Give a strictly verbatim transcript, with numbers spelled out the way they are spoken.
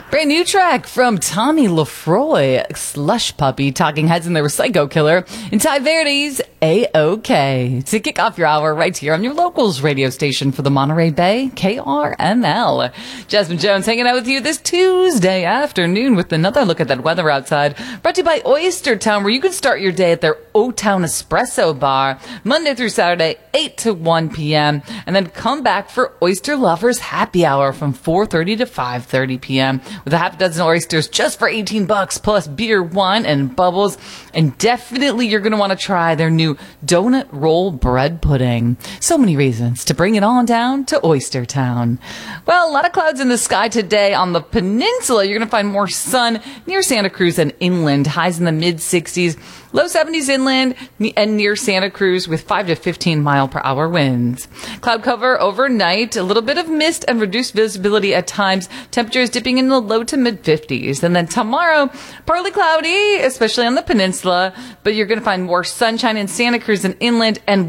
Brand new track from Tommy Lefroy, Slush Puppy, Talking Heads and the Psycho Killer, and Ty Verdi's A-OK. To kick off your hour right here on your locals radio station for the Monterey Bay, K R M L. Jasmine Jones hanging out with you this Tuesday afternoon with another look at that weather outside. Brought to you by Oyster Town, where you can start your day at their O-Town Espresso Bar, Monday through Saturday, eight to one p.m., and then come back for Oyster Lovers Happy Hour from four thirty to five thirty p.m. with a half dozen oysters just for eighteen bucks, plus beer, wine, and bubbles. And definitely you're going to want to try their new donut roll bread pudding. So many reasons to bring it on down to Oyster Town. Well, a lot of clouds in the sky today on the peninsula. You're going to find more sun near Santa Cruz and inland. Highs in the mid sixties, low seventies inland and near Santa Cruz with five to fifteen mile per hour winds. Cloud cover overnight, a little bit of mist and reduced visibility at times. Temperatures dipping in the low to mid fifties. And then tomorrow, partly cloudy, especially on the peninsula, but you're going to find more sunshine in Santa Cruz and inland and